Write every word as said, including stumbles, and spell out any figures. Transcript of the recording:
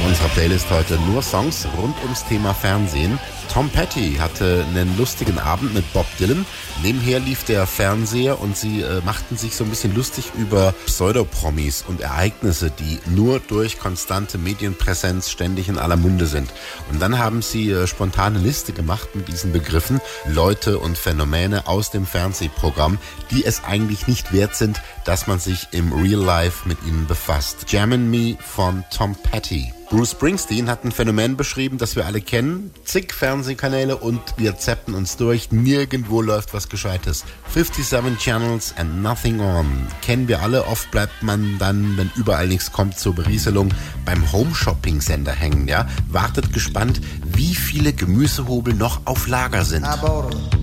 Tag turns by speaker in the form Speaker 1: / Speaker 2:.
Speaker 1: unserer Playlist heute nur Songs rund ums Thema Fernsehen. Tom Petty hatte einen lustigen Abend mit Bob Dylan. Nebenher lief der Fernseher und sie äh, machten sich so ein bisschen lustig über Pseudopromis und Ereignisse, die nur durch konstante Medienpräsenz ständig in aller Munde sind. Und dann haben sie äh, spontane Liste gemacht mit diesen Begriffen, Leute und Phänomene aus dem Fernsehprogramm, die es eigentlich nicht wert sind, dass man sich im Real Life mit ihnen befasst. Jammin' Me von Tom Petty. Bruce Springsteen hat ein Phänomen beschrieben, das wir alle kennen. Zig Fernsehkanäle und wir zappen uns durch. Nirgendwo läuft was Gescheites. fünfundfünfzig Channels and nothing on. Kennen wir alle. Oft bleibt man dann, wenn überall nichts kommt, zur Berieselung beim Home-Shopping-Sender hängen. Ja? Wartet gespannt, wie viele Gemüsehobel noch auf Lager sind.